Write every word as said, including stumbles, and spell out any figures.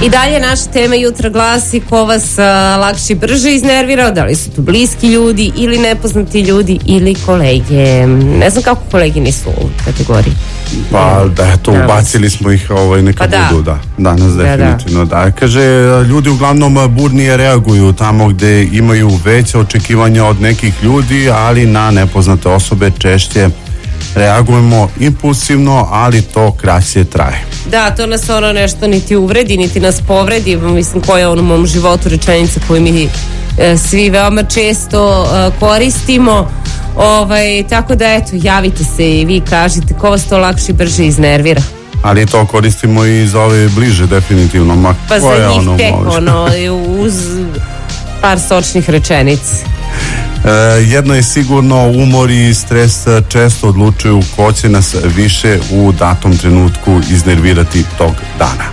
I dalje naša tema jutra glasi ko vas a, lakše i brže iznervirao, da li su to bliski ljudi ili nepoznati ljudi ili kolege. Ne znam kako kolegi nisu u kategoriji. Pa da, eto, ubacili smo ih, ovaj, neka pa da. budu, da, danas definitivno, da, da. Kaže, ljudi uglavnom burnije reaguju tamo gde imaju veće očekivanja od nekih ljudi, ali na nepoznate osobe češće reagujemo impulsivno, ali to kraće traje. Da, to nas ono nešto niti uvredi, niti nas povredi. Mislim, koja je ono u mom životu rečenica koju mi e, svi veoma često e, koristimo. Ovaj, tako da eto, javite se i vi kažite ko vas to lakše i brže iznervira. Ali to koristimo i za ove bliže definitivno. Ma, pa za njih ono, tek ono, uz par sočnih rečenica. E, jedno je sigurno, umor i stres često odlučuju ko će nas više u datom trenutku iznervirati tog dana.